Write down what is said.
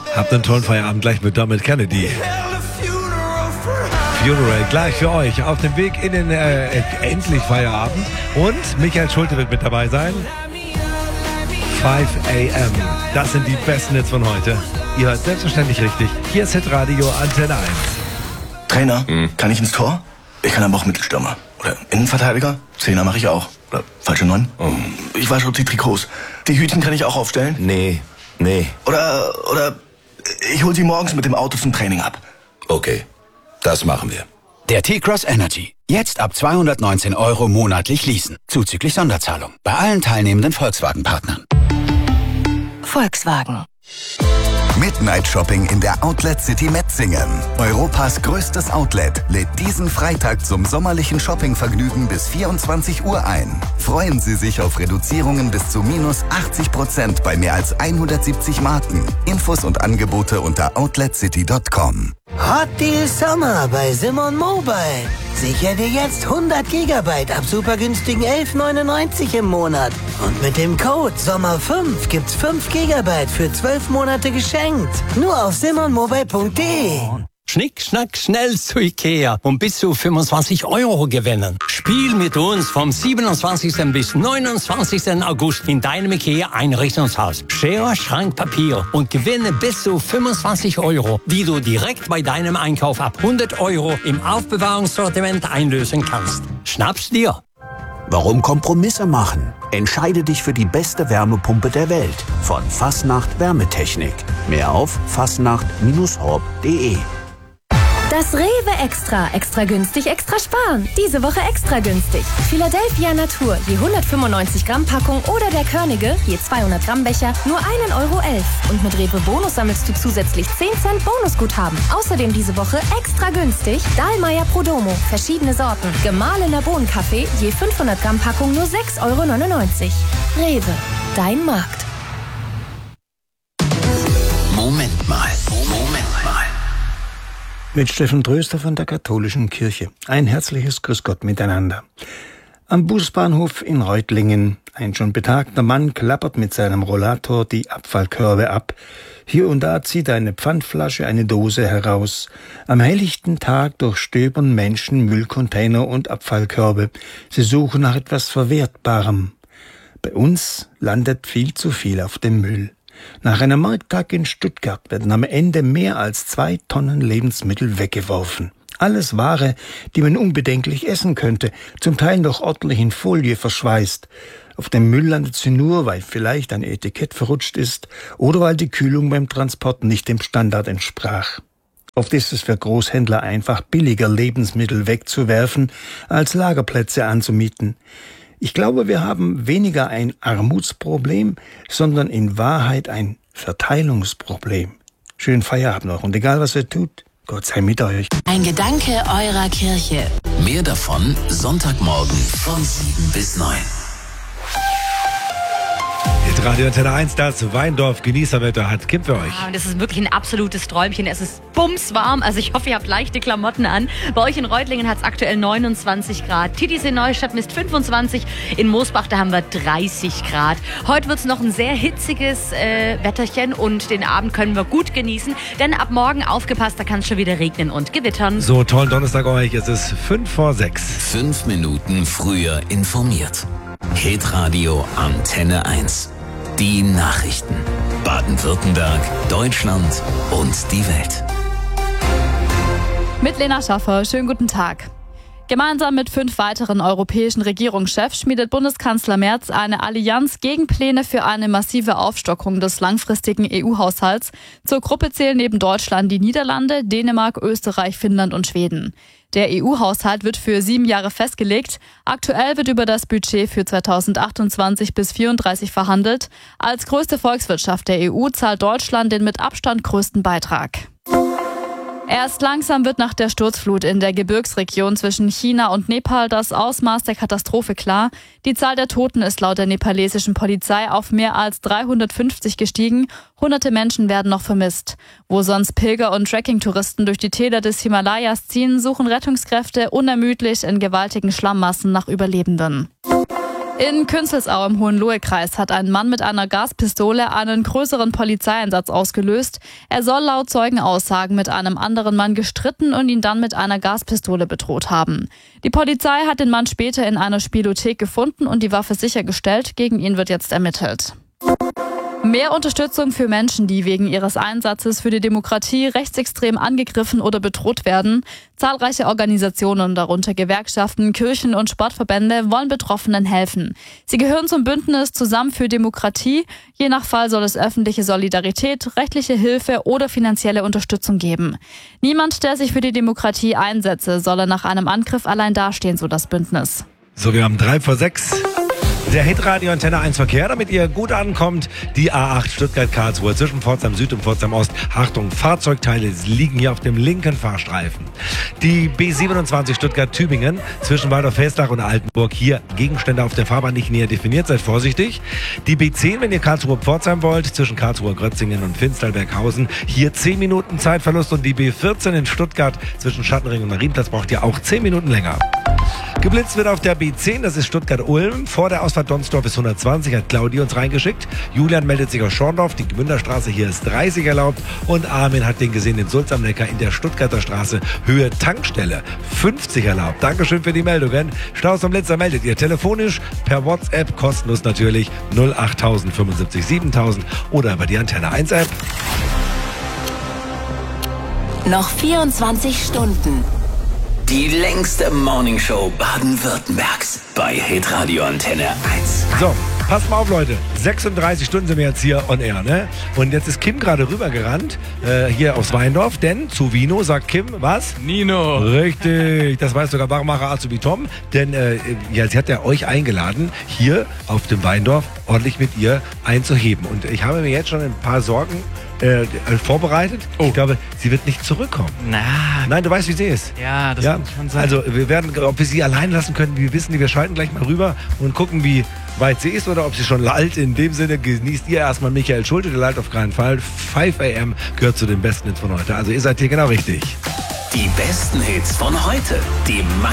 Habt einen tollen Feierabend gleich mit Dermot Kennedy. Funeral gleich für euch auf dem Weg in den endlich Feierabend. Und Michael Schulte wird mit dabei sein. 5 AM. Das sind die besten Hits von heute. Ihr hört selbstverständlich richtig. Hier ist Hitradio Antenne 1. Trainer, kann ich ins Tor? Ich kann aber auch Mittelstürmer. Oder Innenverteidiger? Zehner mache ich auch. Oder falsche 9? Ich wasche auch die Trikots. Die Hütchen kann ich auch aufstellen? Nee. Oder ich hol sie morgens mit dem Auto zum Training ab. Okay, das machen wir. Der T-Cross Energy. Jetzt ab 219 € monatlich leasen. Zuzüglich Sonderzahlung. Bei allen teilnehmenden Volkswagen-Partnern. Volkswagen. Midnight Shopping in der Outlet City Metzingen. Europas größtes Outlet lädt diesen Freitag zum sommerlichen Shoppingvergnügen bis 24 Uhr ein. Freuen Sie sich auf Reduzierungen bis zu minus 80% bei mehr als 170 Marken. Infos und Angebote unter outletcity.com. Hot Deal Summer bei Simon Mobile. Sicher dir jetzt 100 GB ab super günstigen 11,99 im Monat. Und mit dem Code SOMMER5 gibt's 5 GB für 12 Monate geschenkt. Nur auf simonmobile.de. Schnick, schnack, schnell zu Ikea und bis zu 25 € gewinnen. Spiel mit uns vom 27. bis 29. August in deinem Ikea-Einrichtungshaus. Schere, Schrank, Papier und gewinne bis zu 25 €, die du direkt bei deinem Einkauf ab 100 € im Aufbewahrungssortiment einlösen kannst. Schnapp's dir! Warum Kompromisse machen? Entscheide dich für die beste Wärmepumpe der Welt. Von Fastnacht Wärmetechnik. Mehr auf fastnacht-horb.de. Das Rewe Extra. Extra günstig, extra sparen. Diese Woche extra günstig. Philadelphia Natur, je 195 Gramm Packung oder der Körnige, je 200 Gramm Becher, nur 1,11 €. Und mit Rewe Bonus sammelst du zusätzlich 10 Cent Bonusguthaben. Außerdem diese Woche extra günstig Dahlmeier Prodomo, verschiedene Sorten. Gemahlener Bohnenkaffee, je 500 Gramm Packung, nur 6,99 €. Rewe, dein Markt. Moment mal. Mit Steffen Tröster von der Katholischen Kirche. Ein herzliches Grüß Gott miteinander. Am Busbahnhof in Reutlingen. Ein schon betagter Mann klappert mit seinem Rollator die Abfallkörbe ab. Hier und da zieht er eine Pfandflasche, eine Dose heraus. Am helllichten Tag durchstöbern Menschen Müllcontainer und Abfallkörbe. Sie suchen nach etwas Verwertbarem. Bei uns landet viel zu viel auf dem Müll. Nach einem Markttag in Stuttgart werden am Ende mehr als 2 Tonnen Lebensmittel weggeworfen. Alles Ware, die man unbedenklich essen könnte, zum Teil noch ordentlich in Folie verschweißt. Auf dem Müll landet sie nur, weil vielleicht ein Etikett verrutscht ist oder weil die Kühlung beim Transport nicht dem Standard entsprach. Oft ist es für Großhändler einfach billiger, Lebensmittel wegzuwerfen, als Lagerplätze anzumieten. Ich glaube, wir haben weniger ein Armutsproblem, sondern in Wahrheit ein Verteilungsproblem. Schönen Feierabend noch und egal was ihr tut, Gott sei mit euch. Ein Gedanke eurer Kirche. Mehr davon Sonntagmorgen von 7 bis 9. Radio Antenne 1, das Weindorf Genießerwetter hat Kim für euch. Ja, und es ist wirklich ein absolutes Träumchen. Es ist bumswarm, also ich hoffe, ihr habt leichte Klamotten an. Bei euch in Reutlingen hat es aktuell 29 Grad. Titis in Neustadt misst 25. In Moosbach, da haben wir 30 Grad. Heute wird es noch ein sehr hitziges Wetterchen und den Abend können wir gut genießen. Denn ab morgen, aufgepasst, da kann es schon wieder regnen und gewittern. So, tollen Donnerstag euch. Es ist 5:06. 5 Minuten früher informiert. Hitradio Antenne 1. Die Nachrichten. Baden-Württemberg, Deutschland und die Welt. Mit Lena Schaffer, schönen guten Tag. Gemeinsam mit 5 weiteren europäischen Regierungschefs schmiedet Bundeskanzler Merz eine Allianz gegen Pläne für eine massive Aufstockung des langfristigen EU-Haushalts. Zur Gruppe zählen neben Deutschland die Niederlande, Dänemark, Österreich, Finnland und Schweden. Der EU-Haushalt wird für 7 Jahre festgelegt. Aktuell wird über das Budget für 2028 bis 2034 verhandelt. Als größte Volkswirtschaft der EU zahlt Deutschland den mit Abstand größten Beitrag. Erst langsam wird nach der Sturzflut in der Gebirgsregion zwischen China und Nepal das Ausmaß der Katastrophe klar. Die Zahl der Toten ist laut der nepalesischen Polizei auf mehr als 350 gestiegen. Hunderte Menschen werden noch vermisst. Wo sonst Pilger und Trekkingtouristen durch die Täler des Himalayas ziehen, suchen Rettungskräfte unermüdlich in gewaltigen Schlammmassen nach Überlebenden. In Künzelsau im Hohenlohe-Kreis hat ein Mann mit einer Gaspistole einen größeren Polizeieinsatz ausgelöst. Er soll laut Zeugenaussagen mit einem anderen Mann gestritten und ihn dann mit einer Gaspistole bedroht haben. Die Polizei hat den Mann später in einer Spielothek gefunden und die Waffe sichergestellt. Gegen ihn wird jetzt ermittelt. Mehr Unterstützung für Menschen, die wegen ihres Einsatzes für die Demokratie rechtsextrem angegriffen oder bedroht werden. Zahlreiche Organisationen, darunter Gewerkschaften, Kirchen und Sportverbände, wollen Betroffenen helfen. Sie gehören zum Bündnis Zusammen für Demokratie. Je nach Fall soll es öffentliche Solidarität, rechtliche Hilfe oder finanzielle Unterstützung geben. Niemand, der sich für die Demokratie einsetze, solle nach einem Angriff allein dastehen, so das Bündnis. So, wir haben 5:03. Der Hitradio Antenne 1 Verkehr, damit ihr gut ankommt. Die A8 Stuttgart-Karlsruhe zwischen Pforzheim Süd und Pforzheim Ost. Achtung, Fahrzeugteile liegen hier auf dem linken Fahrstreifen. Die B27 Stuttgart-Tübingen zwischen Waldorf-Felsdach und Altenburg. Hier Gegenstände auf der Fahrbahn nicht näher definiert, seid vorsichtig. Die B10, wenn ihr Karlsruhe-Pforzheim wollt, zwischen Karlsruhe-Grötzingen und Finstalberghausen. Hier 10 Minuten Zeitverlust. Und die B14 in Stuttgart zwischen Schattenring und Marienplatz braucht ihr auch 10 Minuten länger. Geblitzt wird auf der B10, das ist Stuttgart-Ulm. Vor der Ausfahrt Donsdorf ist 120, hat Claudi uns reingeschickt. Julian meldet sich aus Schorndorf, die Gmünderstraße, hier ist 30 erlaubt. Und Armin hat den gesehen in Sulz am Neckar in der Stuttgarter Straße, Höhe Tankstelle, 50 erlaubt. Dankeschön für die Meldungen. Staus am Blitzer meldet ihr telefonisch, per WhatsApp, kostenlos natürlich, 08000 75 7000 oder über die Antenne 1 App. Noch 24 Stunden. Die längste Morningshow Baden-Württembergs bei Hitradio Antenne 1. So, passt mal auf, Leute. 36 Stunden sind wir jetzt hier on air, ne? Und jetzt ist Kim gerade rübergerannt, hier aufs Weindorf, denn zu Vino sagt Kim, was? Nino. Richtig, das weiß sogar Barmacher Azubi Tom, denn ja, sie hat ja euch eingeladen, hier auf dem Weindorf ordentlich mit ihr einzuheben. Und ich habe mir jetzt schon ein paar Sorgen vorbereitet. Oh. Ich glaube, sie wird nicht zurückkommen. Nein, du weißt, wie sie ist. Ja, das kann schon sein. Also, wir werden, ob wir sie allein lassen können, wir wissen, wir schalten gleich mal rüber und gucken, wie weit sie ist oder ob sie schon lallt. In dem Sinne genießt ihr erstmal Michael Schulte, der lallt auf keinen Fall. 5 AM gehört zu den besten Hits von heute. Also, ihr seid hier genau richtig. Die besten Hits von heute. Die